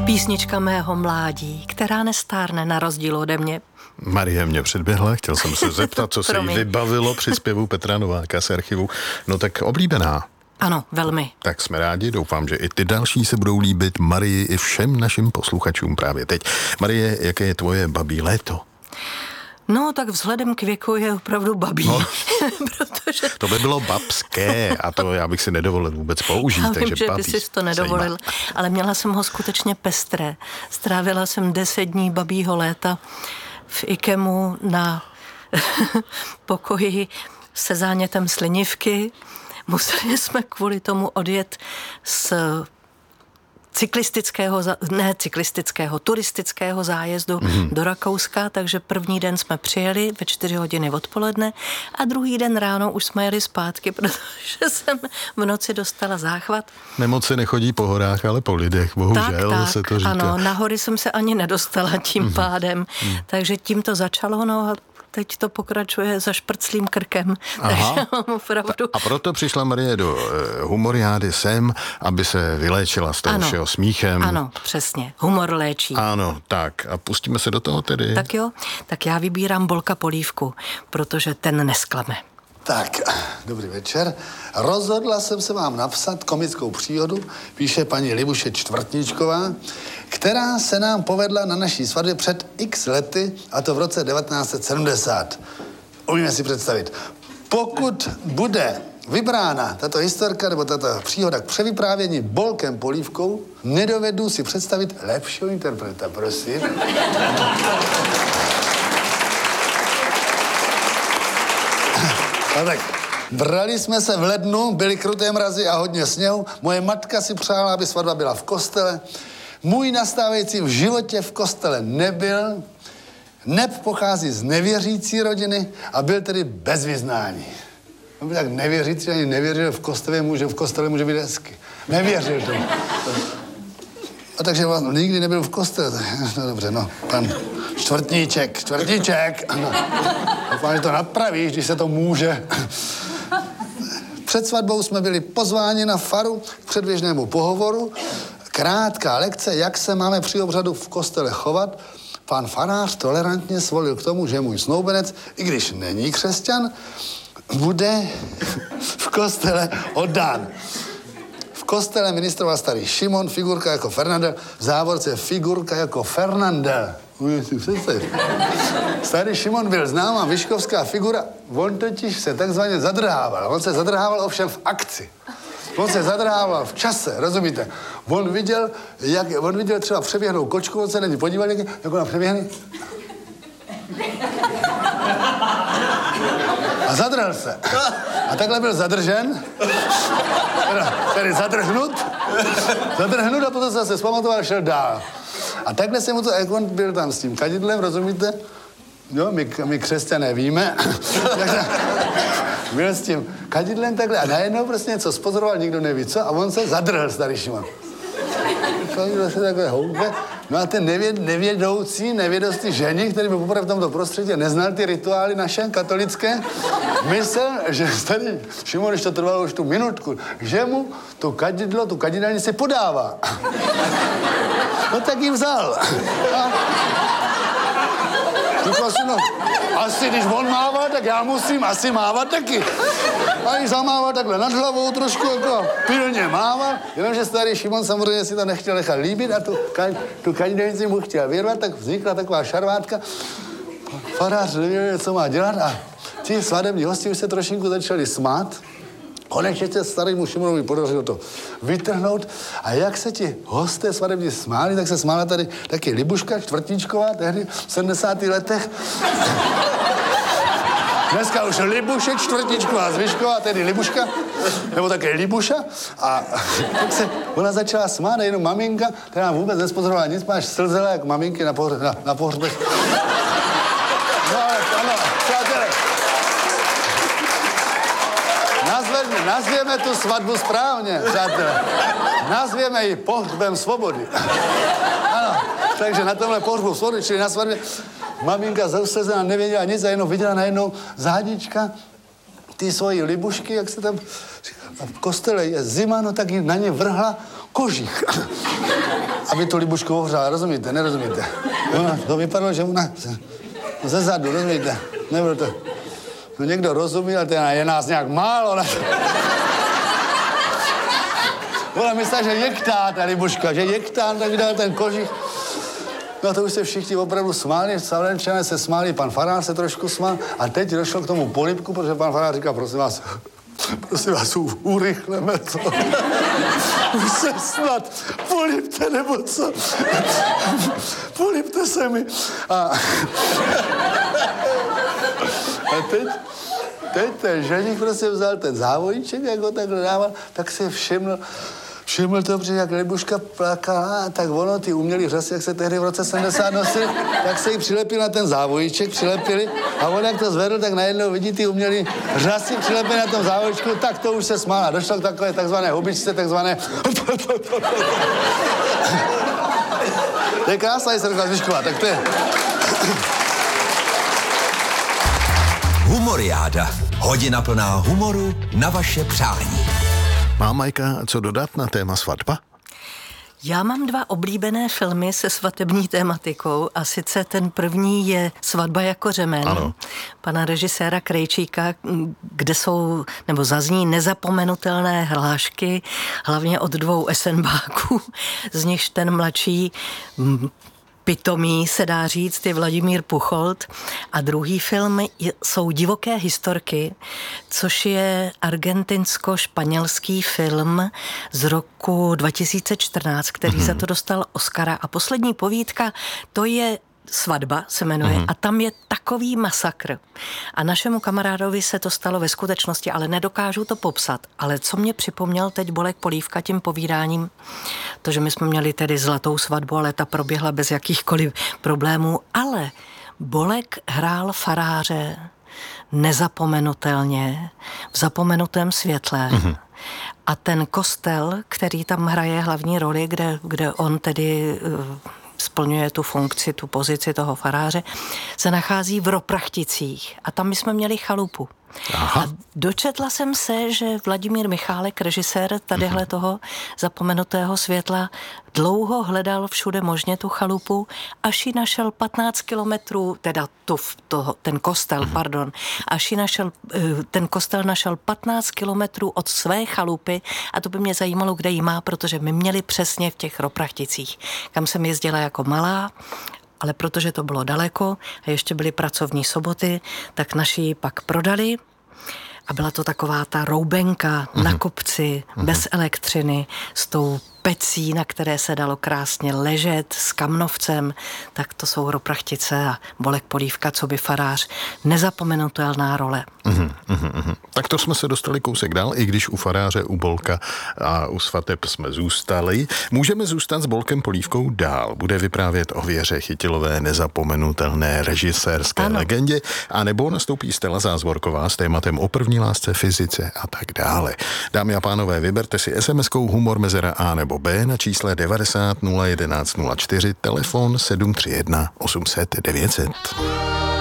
Písnička mého mládí, která nestárne na rozdíl ode mě. Marie mě předběhla, chtěl jsem se zeptat, co se jí vybavilo při zpěvu Petra Nováka z archivu. No tak oblíbená. Ano, velmi. Tak jsme rádi, doufám, že i ty další se budou líbit Marii i všem našim posluchačům právě teď. Marie, jaké je tvoje babí léto? No, tak vzhledem k věku je opravdu babí. No, protože... To by bylo babské a to já bych si nedovolil vůbec použít. Já takže vím, že by si to nedovolil, ale měla jsem ho skutečně pestré. Strávila jsem 10 dní babího léta v Ikemu na pokoji se zánětem slinivky. Museli jsme kvůli tomu odjet z turistického zájezdu do Rakouska, takže první den jsme přijeli ve 4 hodiny odpoledne a druhý den ráno už jsme jeli zpátky, protože jsem v noci dostala záchvat. Nemoci nechodí po horách, ale po lidech, bohužel tak, se to říká. Ano, na hory jsem se ani nedostala tím pádem, takže tím to začalo, no a teď to pokračuje za šprclým krkem. Takže opravdu... A proto přišla Marie do Humoriády sem, aby se vyléčila z toho všeho smíchem. Ano, přesně. Humor léčí. Ano, tak a pustíme se do toho tedy. Tak jo, tak já vybírám Bolka Polívku, protože ten nesklame. Tak, dobrý večer. Rozhodla jsem se vám napsat komickou příhodu, píše paní Libuše Čtvrtníčková, která se nám povedla na naší svatbě před x lety, a to v roce 1970. Umíme si představit. Pokud bude vybrána tato historka nebo tato příhoda k převyprávění Bolkem Polívkou, nedovedu si představit lepšího interpreta, prosím. No tak, brali jsme se v lednu, byly kruté mrazy a hodně sněhu. Moje matka si přála, aby svatba byla v kostele. Můj nastávající v životě v kostele nebyl. Neb pochází z nevěřící rodiny a byl tedy bez vyznání. On byl tak nevěřící, ani nevěřil, v kostele může být hezky. Nevěřil to. A takže vlastně nikdy nebyl v kostele. No dobře, no, pan Čtvrtníček. No. Doufám, že to napravíš, když se to může. Před svatbou jsme byli pozváni na faru k předběžnému pohovoru. Krátká lekce, jak se máme při obřadu v kostele chovat. Pan farář tolerantně svolil k tomu, že můj snoubenec, i když není křesťan, bude v kostele oddán. V kostele ministroval starý Šimon, figurka jako Fernandel, v závorce figurka jako Fernandel. Starý Šimon byl známá vyškovská figura, on totiž se takzvaně zadrhával. On se zadrhával ovšem v akci. On se zadrhával v čase, rozumíte? On viděl třeba přeběhnou kočku, on se na ní podíval, jak ona přeběhne. A zadrhl se. A takhle byl zadržen, tedy zadrhnut a potom se zase zpamatoval a šel dál. A takhle se mu to, jak on byl tam s tím kadidlem, rozumíte? Jo, my křesťané víme. Byl s tím kadidlem takhle a najednou prostě něco spozoroval, nikdo neví co, a on se zadrhl, starý Šimon. Se takhle hoube. No a ten nevědoucí ženich, který byl poprvé v tomto prostředí a neznal ty rituály naše katolické, myslel, že starý Šimon, když to trvalo už tu minutku, že mu tu kadidelnici podává. No tak ji vzal. Říkal si, no, asi když on mával, tak já musím asi mávat taky. A jí zamával takhle nad hlavou trošku, jako pilně mával. Jenomže starý Šimon samozřejmě si to nechtěl nechat líbit a tu kadidelnici mu chtěl vyrvat, tak vznikla taková šarvátka. Farář nevěděl, co má dělat a ti svatební hosti už se trošinku začali smát. Konečně se starému Šimonovi podařilo to vytrhnout a jak se ti hosté svatební smáli, tak se smála tady taky Libuška Čtvrtníčková, tehdy v 70. letech. Dneska už Libuše Čtvrtníčková Zvyšková, tedy Libuška, nebo také Libuša. A tak se ona začala smát a jenom maminka, která vůbec nespozorovala nic, máš slzela jak maminky na pohřbech. No ale ano, přátelé. Nazvěme tu svatbu správně, přátelé. Nazvěme ji pohřbem svobody. Ano, takže na tomhle pohřbu svobody, čili na svatbě, maminka zauslzená nevěděla nic a jenom viděla najednou zádička ty svoji Libušky, jak se tam... A v kostele je zima, no tak ji na ně vrhla kožich, aby tu Libušku ohřála, rozumíte, nerozumíte? Ona, to vypadalo, že ona ze zadu, rozumíte? Nebylo to... No někdo rozumí, ale je nás nějak málo. Ona myslela, že jektá ta Libuška, že jektá, tak vydal ten kožich. No to už se všichni opravdu smáli, Slavenčané se smáli, pan farář se trošku smál a teď došlo k tomu polibku, protože pan farář říká, prosím vás, urychleme to. Už se snad polibte, nebo co? Polibte se mi. A teď ten ženich prostě vzal ten závojíček, jak ho takhle dával, tak se všiml to, protože jak Libuška plakala, tak ono, ty umělý řasy, jak se tehdy v roce 70 nosili, tak se jí přilepili na ten závojíček, a on jak to zvedl, tak najednou vidí ty umělý řasy přilepili na tom závojíčku, tak to už se smála. Došlo k takové takzvané hubičce, takzvané... To je krásná historka Zvyšková, tak to je... Humoriáda. Hodina plná humoru na vaše přání. Má Majka co dodat na téma svatba? Já mám 2 oblíbené filmy se svatební tématikou a sice ten první je Svatba jako řemen, ano, pana režiséra Krejčíka, kde jsou, nebo zazní nezapomenutelné hlášky, hlavně od 2 esenbáků, z nichž ten mladší pitomý, se dá říct, je Vladimír Pucholt. A druhý film jsou Divoké historky, což je argentinsko-španělský film z roku 2014, který za to dostal Oscara. A poslední povídka, to je Svatba se jmenuje a tam je takový masakr. A našemu kamarádovi se to stalo ve skutečnosti, ale nedokážu to popsat. Ale co mě připomněl teď Bolek Polívka tím povídáním, to, že my jsme měli tedy zlatou svatbu, ale ta proběhla bez jakýchkoliv problémů, ale Bolek hrál faráře nezapomenutelně, v zapomenutém světle. A ten kostel, který tam hraje hlavní roli, kde on tedy splňuje tu funkci, tu pozici toho faráře, se nachází v Roprachticích. A tam my jsme měli chalupu. Aha. A dočetla jsem se, že Vladimír Michálek, režisér tadyhle toho zapomenutého světla, dlouho hledal všude možně tu chalupu, až ji našel 15 kilometrů, teda ten kostel, pardon, až ji našel, ten kostel našel 15 kilometrů od své chalupy a to by mě zajímalo, kde ji má, protože my měli přesně v těch Roprachticích, kam jsem jezdila jako malá, ale protože to bylo daleko a ještě byly pracovní soboty, tak naši ji pak prodali a byla to taková ta roubenka na kopci, bez elektřiny, s tou pecí, na které se dalo krásně ležet, s kamnovcem, tak to jsou Roprachtice a Bolek Polívka, co by farář, nezapomenutelná role. Tak to jsme se dostali kousek dál, i když u faráře, u Bolka a u svateb jsme zůstali. Můžeme zůstat s Bolkem Polívkou dál. Bude vyprávět o Věře Chytilové, nezapomenutelné režisérské legendě, a nebo nastoupí Stella Zázvorková s tématem o první lásce, fyzice a tak dále. Dámy a pánové, vyberte si SMS-kou humor mezera A nebo B na čísle 90 011 04, telefon 731 800 900.